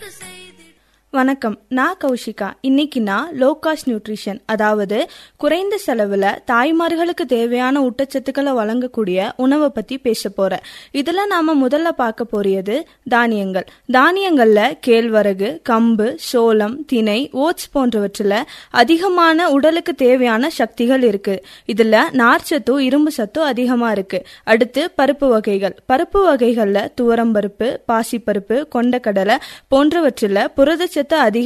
வணக்கம், நான் கௌஷிகா. இன்னைக்கு நான் லோ காஸ்ட் நியூட்ரிஷன், அதாவது குறைந்த செலவுல தாய்மார்களுக்கு தேவையான ஊட்டச்சத்துக்களை வழங்கக்கூடிய உணவை பத்தி பேச போறேன். இதுல நாம முதல்ல பார்க்க போறது தானியங்கள். தானியங்கள்ல கேழ்வரகு, கம்பு, சோளம், திணை, ஓட்ஸ் போன்றவற்றில் அதிகமான உடலுக்கு தேவையான சக்திகள் இருக்கு. இதுல நார்ச்சத்தும் இரும்பு சத்தும் அதிகமா இருக்கு. அடுத்து பருப்பு வகைகள். பருப்பு வகைகள்ல துவரம்பருப்பு, பாசிப்பருப்பு, கொண்டக்கடலை போன்றவற்றில் புரதச்சத்து அதிகம்